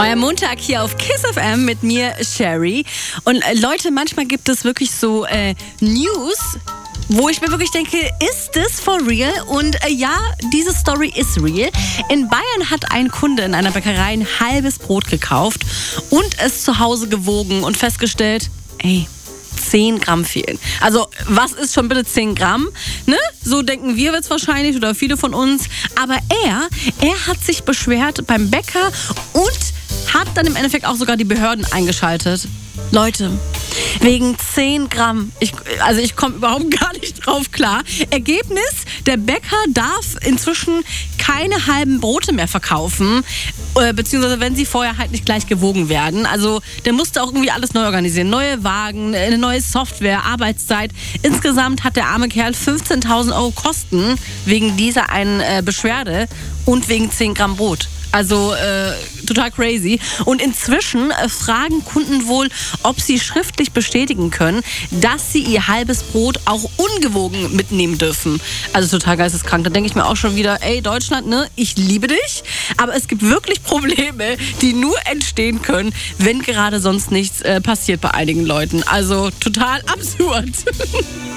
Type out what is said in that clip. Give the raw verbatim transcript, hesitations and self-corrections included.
Euer Montag hier auf Kiss F M mit mir, Sherry. Und äh, Leute, manchmal gibt es wirklich so äh, News, wo ich mir wirklich denke, ist das for real? Und äh, ja, diese Story ist real. In Bayern hat ein Kunde in einer Bäckerei ein halbes Brot gekauft und es zu Hause gewogen und festgestellt, ey, zehn Gramm fehlen. Also, was ist schon bitte zehn Gramm? Ne? So denken wir jetzt wahrscheinlich oder viele von uns. Aber er, er hat sich beschwert beim Bäcker und hat dann im Endeffekt auch sogar die Behörden eingeschaltet. Leute, wegen zehn Gramm. Ich, also ich komme überhaupt gar nicht drauf klar. Ergebnis, der Bäcker darf inzwischen keine halben Brote mehr verkaufen, äh, beziehungsweise wenn sie vorher halt nicht gleich gewogen werden. Also der musste auch irgendwie alles neu organisieren. Neue Wagen, eine neue Software, Arbeitszeit. Insgesamt hat der arme Kerl fünfzehntausend Euro Kosten wegen dieser einen äh, Beschwerde und wegen zehn Gramm Brot. Also äh, total crazy. Und inzwischen äh, fragen Kunden wohl, ob sie schriftlich bestätigen können, dass sie ihr halbes Brot auch ungewogen mitnehmen dürfen. Also total geisteskrank. Da denke ich mir auch schon wieder, ey Deutschland, ne, ich liebe dich. Aber es gibt wirklich Probleme, die nur entstehen können, wenn gerade sonst nichts äh, passiert bei einigen Leuten. Also total absurd.